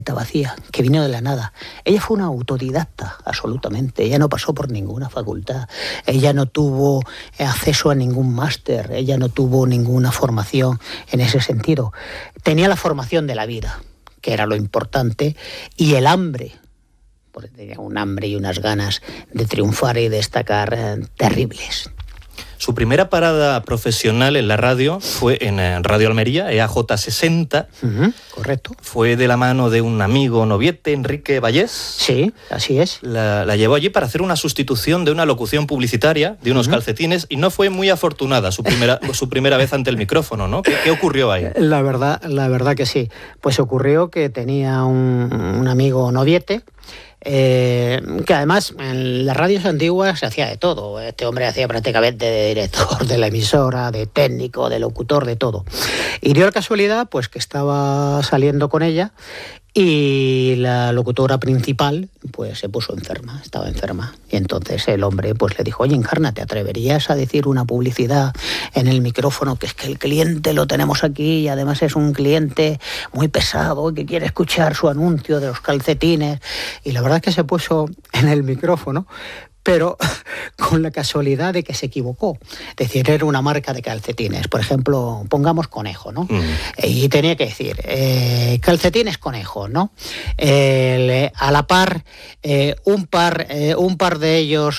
vacía, que vino de la nada. Ella fue una autodidacta, absolutamente. Ella no pasó por ninguna facultad. Ella no tuvo acceso a ningún máster. Ella no tuvo ninguna formación en ese sentido. Tenía la formación de la vida, que era lo importante, y el hambre, porque tenía un hambre y unas ganas de triunfar y destacar terribles. Su primera parada profesional en la radio fue en Radio Almería, EAJ 60. Correcto. Fue de la mano de un amigo noviete, Enrique Vallés. Sí, así es. La llevó allí para hacer una sustitución de una locución publicitaria, de unos calcetines, y no fue muy afortunada su primera vez ante el micrófono, ¿no? ¿Qué ocurrió ahí? La verdad que sí. Pues ocurrió que tenía un amigo noviete, que además en las radios antiguas se hacía de todo. Este hombre hacía prácticamente de director de la emisora, de técnico, de locutor, de todo. Y dio la casualidad pues que estaba saliendo con ella y la locutora principal pues se puso enferma, estaba enferma. Y entonces el hombre pues le dijo: oye, Encarna, ¿te atreverías a decir una publicidad en el micrófono? Que es que el cliente lo tenemos aquí y además es un cliente muy pesado que quiere escuchar su anuncio de los calcetines. Y la verdad es que se puso en el micrófono, pero con la casualidad de que se equivocó. Es decir, era una marca de calcetines. Por ejemplo, pongamos Conejo, ¿no? Y tenía que decir, calcetines Conejo, ¿no? A la par, un par de ellos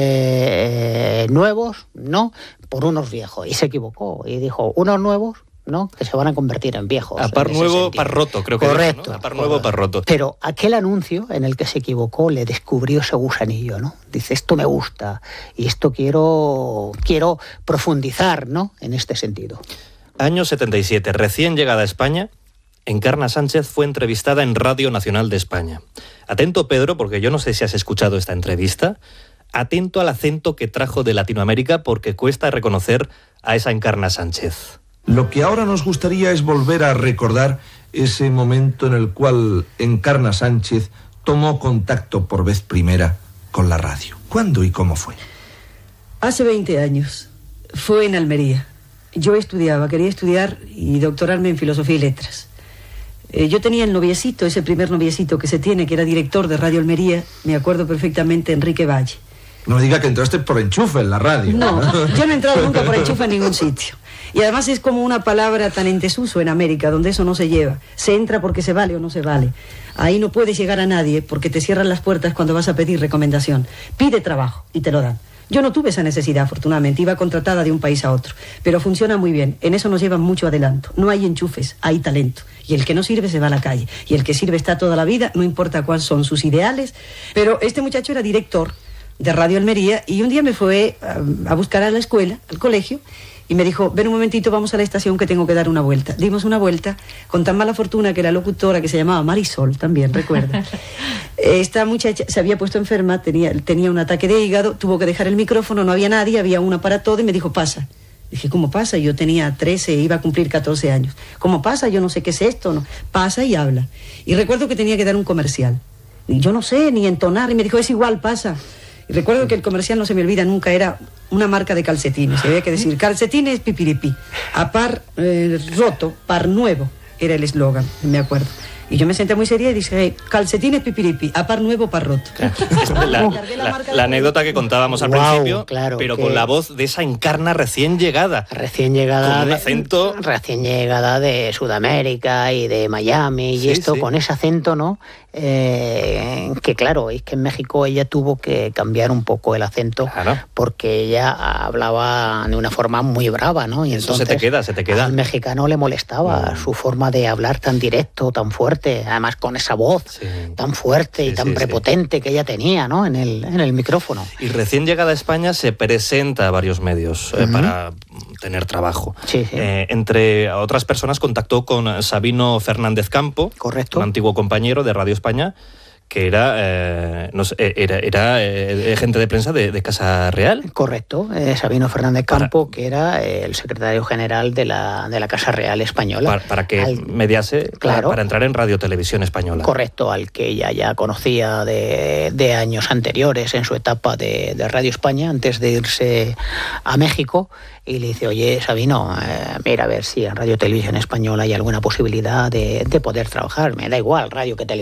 nuevos, ¿no? Por unos viejos. Y se equivocó y dijo, unos nuevos, ¿no? Que se van a convertir en viejos. A par nuevo, par roto, creo que correcto, dijo, ¿no? A par nuevo, par roto. Pero aquel anuncio en el que se equivocó le descubrió ese gusanillo, ¿no? Dice, esto me gusta y esto quiero profundizar, ¿no? En este sentido. Año 77, recién llegada a España, Encarna Sánchez fue entrevistada en Radio Nacional de España. Atento, Pedro, porque yo no sé si has escuchado esta entrevista. Atento al acento que trajo de Latinoamérica, porque cuesta reconocer a esa Encarna Sánchez. Lo que ahora nos gustaría es volver a recordar ese momento en el cual Encarna Sánchez tomó contacto por vez primera con la radio. ¿Cuándo y cómo fue? Hace 20 años. Fue en Almería. Yo quería estudiar y doctorarme en Filosofía y Letras. Yo tenía el noviecito, ese primer noviecito que se tiene, que era director de Radio Almería, me acuerdo perfectamente, Enrique Valle. No me diga que entraste por enchufe en la radio. No, yo no he entrado nunca por enchufe en ningún sitio. Y además es como una palabra tan en desuso en América, donde eso no se lleva. Se entra porque se vale o no se vale. Ahí no puedes llegar a nadie porque te cierran las puertas cuando vas a pedir recomendación. Pide trabajo y te lo dan. Yo no tuve esa necesidad, afortunadamente. Iba contratada de un país a otro. Pero funciona muy bien. En eso nos llevan mucho adelanto. No hay enchufes, hay talento. Y el que no sirve se va a la calle. Y el que sirve está toda la vida, no importa cuáles son sus ideales. Pero este muchacho era director de Radio Almería y un día me fue a buscar a la escuela, al colegio, y me dijo, ven un momentito, vamos a la estación que tengo que dar una vuelta. Dimos una vuelta con tan mala fortuna que la locutora, que se llamaba Marisol, también, recuerda. Esta muchacha se había puesto enferma, tenía un ataque de hígado, tuvo que dejar el micrófono, no había nadie, había una para todo y me dijo, pasa. Dije, ¿cómo pasa? Yo tenía 13, iba a cumplir 14 años. ¿Cómo pasa? Yo no sé qué es esto. No. Pasa y habla. Y recuerdo que tenía que dar un comercial. Y yo no sé ni entonar, y me dijo, es igual, pasa. Y recuerdo que el comercial, no se me olvida nunca, era una marca de calcetines. Había que decir, calcetines pipiripi. A par roto, par nuevo, era el eslogan, me acuerdo. Y yo me senté muy seria y dije, calcetines pipiripi, a par nuevo, par roto. La anécdota que contábamos al principio, claro, pero con la voz de esa Encarna recién llegada. Recién llegada. Con un acento. Recién llegada de Sudamérica y de Miami, y esto, sí. Con ese acento, ¿no? Que claro, es que en México ella tuvo que cambiar un poco el acento, claro, porque ella hablaba de una forma muy brava, ¿no? Y eso entonces, se te queda. Al mexicano le molestaba su forma de hablar tan directo, tan fuerte, además con esa voz tan fuerte y tan prepotente que ella tenía, ¿no? En el micrófono. Y recién llegada a España se presenta a varios medios para tener trabajo. Entre otras personas contactó con Sabino Fernández Campo, correcto, un antiguo compañero de Radio España, que era agente de prensa de Casa Real. Correcto, Sabino Fernández Campo, que era el secretario general de la Casa Real española. Para que mediase, claro, para entrar en Radio Televisión Española. Correcto, al que ella ya conocía de años anteriores en su etapa de Radio España, antes de irse a México, y le dice, oye, Sabino, mira a ver si en Radio Televisión Española hay alguna posibilidad de poder trabajar. Me da igual radio que televisión.